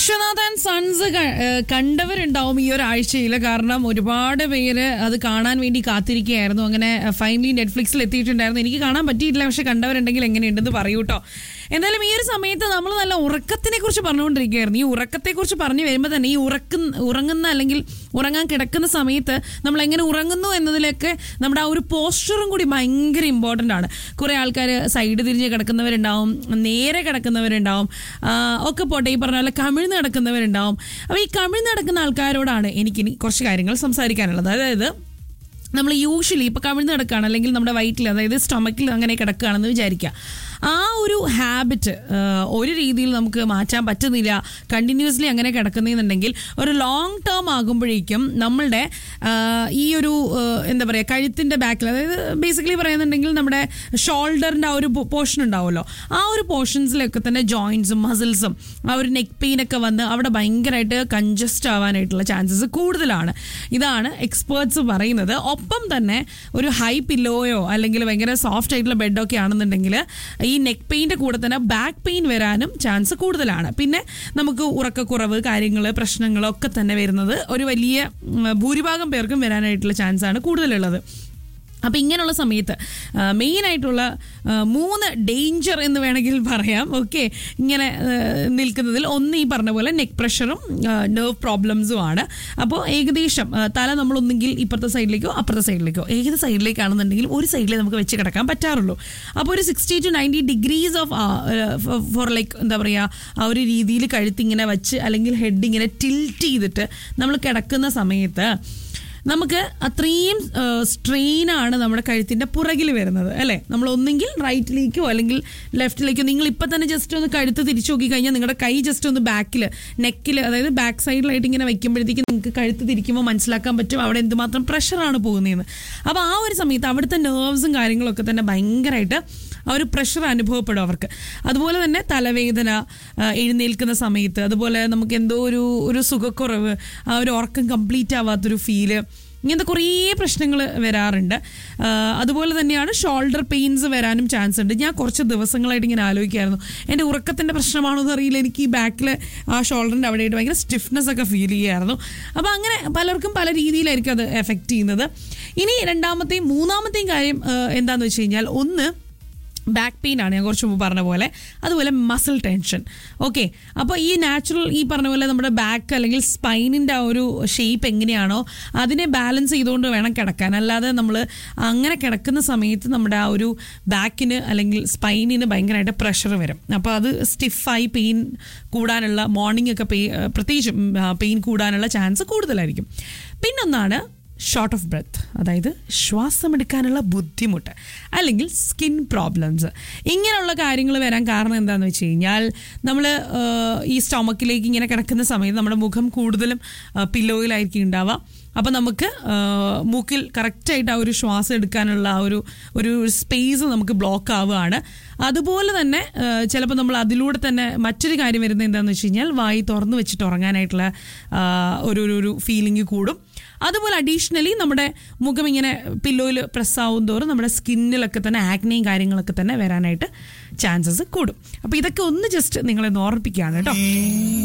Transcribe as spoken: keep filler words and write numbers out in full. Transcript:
Vishwanath and sons കണ്ടവരുണ്ടാവും ഈ ഒരാഴ്ചയിൽ. കാരണം ഒരുപാട് പേര് അത് കാണാൻ വേണ്ടി കാത്തിരിക്കുകയായിരുന്നു. അങ്ങനെ ഫൈനലി നെറ്റ്ഫ്ലിക്സിൽ എത്തിയിട്ടുണ്ടായിരുന്നു. എനിക്ക് കാണാൻ പറ്റിയിട്ടില്ല, പക്ഷെ കണ്ടവരുണ്ടെങ്കിൽ എങ്ങനെയുണ്ടെന്ന് പറയൂ കേട്ടോ. എന്തായാലും ഈ ഒരു സമയത്ത് നമ്മൾ നല്ല ഉറക്കത്തിനെ കുറിച്ച് പറഞ്ഞുകൊണ്ടിരിക്കുകയായിരുന്നു. ഈ ഉറക്കത്തെ കുറിച്ച് പറഞ്ഞു വരുമ്പോൾ തന്നെ ഈ ഉറക്കുന്ന ഉറങ്ങുന്ന അല്ലെങ്കിൽ ഉറങ്ങാൻ കിടക്കുന്ന സമയത്ത് നമ്മൾ എങ്ങനെ ഉറങ്ങുന്നു എന്നതിലൊക്കെ നമ്മുടെ ആ ഒരു പോസ്ചറും കൂടി ഭയങ്കര ഇമ്പോർട്ടൻ്റ് ആണ്. കുറേ ആൾക്കാർ സൈഡ് തിരിഞ്ഞ് കിടക്കുന്നവരുണ്ടാവും, നേരെ കിടക്കുന്നവരുണ്ടാവും, ഒക്കെ പോട്ടെ, ഈ പറഞ്ഞ പോലെ കമിഴ്ന്ന് കിടക്കുന്നവരുണ്ടാവും. അപ്പോൾ ഈ കമിഴ്ന്ന് കിടക്കുന്ന ആൾക്കാരോടാണ് എനിക്കിനി കുറച്ച് കാര്യങ്ങൾ സംസാരിക്കാനുള്ളത്. അതായത് നമ്മൾ യൂഷ്വലി ഇപ്പോൾ കമിഴ്ന്ന് കിടക്കുകയാണ് അല്ലെങ്കിൽ നമ്മുടെ വയറ്റിൽ, അതായത് സ്റ്റൊമക്കിൽ അങ്ങനെ കിടക്കുകയാണെന്ന് വിചാരിക്കുക. ആ ഒരു ഹാബിറ്റ് ഒരു രീതിയിൽ നമുക്ക് മാറ്റാൻ പറ്റുന്നില്ല, കണ്ടിന്യൂസ്ലി അങ്ങനെ കിടക്കുന്നതെന്നുണ്ടെങ്കിൽ ഒരു ലോങ് ടേം ആകുമ്പോഴേക്കും നമ്മളുടെ ഈ ഒരു എന്താ പറയുക കഴുത്തിൻ്റെ ബാക്കിൽ, അതായത് ബേസിക്കലി പറയുന്നുണ്ടെങ്കിൽ നമ്മുടെ ഷോൾഡറിൻ്റെ ആ ഒരു പോർഷൻ ഉണ്ടാവുമല്ലോ, ആ ഒരു പോർഷൻസിലൊക്കെ തന്നെ ജോയിൻസും മസിൽസും ആ ഒരു നെക്ക് പെയിനൊക്കെ വന്ന് അവിടെ ഭയങ്കരമായിട്ട് കൺജസ്റ്റ് ആവാനായിട്ടുള്ള ചാൻസസ് കൂടുതലാണ്. ഇതാണ് എക്സ്പേർട്സ് പറയുന്നത്. ഒപ്പം തന്നെ ഒരു ഹൈ പില്ലോയോ അല്ലെങ്കിൽ ഭയങ്കര സോഫ്റ്റ് ആയിട്ടുള്ള ബെഡൊക്കെ ആണെന്നുണ്ടെങ്കിൽ ഈ നെക്ക് പെയിൻ്റെ കൂടെ തന്നെ ബാക്ക് പെയിൻ വരാനും ചാൻസ് കൂടുതലാണ്. പിന്നെ നമുക്ക് ഉറക്കക്കുറവ് കാര്യങ്ങൾ പ്രശ്നങ്ങളൊക്കെ തന്നെ വരുന്നത് ഒരു വലിയ ഭൂരിഭാഗം പേർക്കും വരാനായിട്ടുള്ള ചാൻസാണ് കൂടുതലുള്ളത്. അപ്പോൾ ഇങ്ങനെയുള്ള സമയത്ത് മെയിനായിട്ടുള്ള മൂന്ന് ഡേഞ്ചർ എന്ന് വേണമെങ്കിൽ പറയാം. ഓക്കെ, ഇങ്ങനെ നിൽക്കുന്നതിൽ ഒന്ന് ഈ പറഞ്ഞ പോലെ നെക്ക് പ്രഷറും നെർവ് പ്രോബ്ലംസും ആണ്. അപ്പോൾ ഏകദേശം തല നമ്മളൊന്നെങ്കിൽ ഇപ്പുറത്തെ സൈഡിലേക്കോ അപ്പുറത്തെ സൈഡിലേക്കോ, ഏത് സൈഡിലേക്കാണെന്നുണ്ടെങ്കിൽ ഒരു സൈഡിലേ നമുക്ക് വെച്ച് കിടക്കാൻ പറ്റാറുള്ളൂ. അപ്പോൾ ഒരു sixty to ninety degrees of for like എന്താ പറയുക ആ ഒരു രീതിയിൽ കഴുത്തിങ്ങനെ വെച്ച് അല്ലെങ്കിൽ ഹെഡ് ഇങ്ങനെ ടിൽറ്റ് ചെയ്തിട്ട് നമ്മൾ കിടക്കുന്ന സമയത്ത് നമുക്ക് അത്രയും സ്ട്രെയിനാണ് നമ്മുടെ കഴുത്തിൻ്റെ പുറകിൽ വരുന്നത്, അല്ലേ? നമ്മൾ ഒന്നെങ്കിൽ റൈറ്റിലേക്കോ അല്ലെങ്കിൽ ലെഫ്റ്റിലേക്കോ, നിങ്ങൾ ഇപ്പം തന്നെ ജസ്റ്റ് ഒന്ന് കഴുത്ത് തിരിച്ചു നോക്കി കഴിഞ്ഞാൽ നിങ്ങളുടെ കൈ ജസ്റ്റ് ഒന്ന് ബാക്കിൽ നെക്കിൽ, അതായത് ബാക്ക് സൈഡിലായിട്ട് ഇങ്ങനെ വയ്ക്കുമ്പോഴത്തേക്ക് നിങ്ങൾക്ക് കഴുത്ത് തിരിക്കുമ്പോൾ മനസ്സിലാക്കാൻ പറ്റും അവിടെ എന്തുമാത്രം പ്രഷറാണ് പോകുന്നതെന്ന്. അപ്പോൾ ആ ഒരു സമയത്ത് അവിടുത്തെ നെർവ്സും കാര്യങ്ങളൊക്കെ തന്നെ ഭയങ്കരമായിട്ട് ആ ഒരു പ്രഷർ അനുഭവപ്പെടും അവർക്ക്. അതുപോലെ തന്നെ തലവേദന എഴുന്നേൽക്കുന്ന സമയത്ത്, അതുപോലെ നമുക്ക് എന്തോ ഒരു ഒരു സുഖക്കുറവ്, ആ ഒരു ഉറക്കം കംപ്ലീറ്റ് ആവാത്തൊരു ഫീല്, ഇങ്ങനത്തെ കുറേ പ്രശ്നങ്ങൾ വരാറുണ്ട്. അതുപോലെ തന്നെയാണ് ഷോൾഡർ പെയിൻസ് വരാനും ചാൻസ് ഉണ്ട്. ഞാൻ കുറച്ച് ദിവസങ്ങളായിട്ട് ഇങ്ങനെ ആലോചിക്കായിരുന്നു, എൻ്റെ ഉറക്കത്തിൻ്റെ പ്രശ്നമാണോ എന്ന് അറിയില്ല, എനിക്ക് ഈ ബാക്കിൽ ആ ഷോൾഡറിൻ്റെ അവിടെയായിട്ട് ഭയങ്കര സ്റ്റിഫ്നെസ് ഒക്കെ ഫീൽ ചെയ്യായിരുന്നു. അപ്പോൾ അങ്ങനെ പലർക്കും പല രീതിയിലായിരിക്കും അത് എഫക്റ്റ് ചെയ്യുന്നത്. ഇനി രണ്ടാമത്തെയും മൂന്നാമത്തെയും കാര്യം എന്താണെന്ന് വെച്ച് കഴിഞ്ഞാൽ, ഒന്ന് ബാക്ക് പെയിൻ ആണ്, ഞാൻ കുറച്ച് മുമ്പ് പറഞ്ഞ പോലെ. അതുപോലെ മസിൽ ടെൻഷൻ. ഓക്കെ, അപ്പോൾ ഈ നാച്ചുറൽ ഈ പറഞ്ഞ പോലെ നമ്മുടെ ബാക്ക് അല്ലെങ്കിൽ സ്പൈനിൻ്റെ ആ ഒരു ഷേപ്പ് എങ്ങനെയാണോ അതിനെ ബാലൻസ് ചെയ്തുകൊണ്ട് വേണം കിടക്കാൻ. അല്ലാതെ നമ്മൾ അങ്ങനെ കിടക്കുന്ന സമയത്ത് നമ്മുടെ ആ ഒരു ബാക്കിന് അല്ലെങ്കിൽ സ്പൈനിന് ഭയങ്കരമായിട്ട് പ്രഷർ വരും. അപ്പോൾ അത് സ്റ്റിഫായി പെയിൻ കൂടാനുള്ള, മോർണിംഗ് ഒക്കെ പെയിൻ പ്രത്യേകിച്ചും പെയിൻ കൂടാനുള്ള ചാൻസ് കൂടുതലായിരിക്കും. പിന്നൊന്നാണ് ഷോർട്ട് ഓഫ് ബ്രെത്ത്, അതായത് ശ്വാസമെടുക്കാനുള്ള ബുദ്ധിമുട്ട് അല്ലെങ്കിൽ സ്കിൻ പ്രോബ്ലംസ്. ഇങ്ങനെയുള്ള കാര്യങ്ങൾ വരാൻ കാരണം എന്താണെന്ന് വെച്ച് കഴിഞ്ഞാൽ, നമ്മൾ ഈ സ്റ്റൊമക്കിലേക്ക് ഇങ്ങനെ കിടക്കുന്ന സമയത്ത് നമ്മുടെ മുഖം കൂടുതലും പില്ലോയിലായിരിക്കും ഉണ്ടാവുക. അപ്പോൾ നമുക്ക് മൂക്കിൽ കറക്റ്റായിട്ട് ആ ഒരു ശ്വാസം എടുക്കാനുള്ള ആ ഒരു ഒരു സ്പേസ് നമുക്ക് ബ്ലോക്ക് ആവുകയാണ്. അതുപോലെ തന്നെ ചിലപ്പോൾ നമ്മൾ അതിലൂടെ തന്നെ മറ്റൊരു കാര്യം വരുന്നത് എന്താണെന്ന് വെച്ച് കഴിഞ്ഞാൽ, വായി തുറന്ന് വെച്ചിട്ട് ഉറങ്ങാനായിട്ടുള്ള ഒരു ഒരു ഫീലിംഗ് കൂടും. അതുപോലെ അഡീഷണലി നമ്മുടെ മുഖം ഇങ്ങനെ പില്ലോയിൽ പ്രസ് ആവും തോറും നമ്മുടെ സ്കിന്നിലൊക്കെ തന്നെ ആക്നെയും കാര്യങ്ങളൊക്കെ തന്നെ വരാനായിട്ട് ചാൻസസ് കൂടും. അപ്പോൾ ഇതൊക്കെ ഒന്ന് ജസ്റ്റ് നിങ്ങളെ ഓർമ്മിപ്പിക്കുകയാണ് കേട്ടോ.